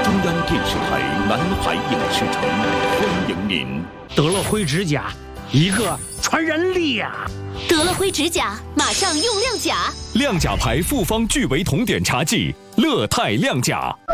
中央电视台南海影视城欢迎您。 得了灰指甲，一个传染力呀！ 得了灰指甲，马上用亮甲。 亮甲牌复方聚维酮碘茶剂，乐泰亮甲。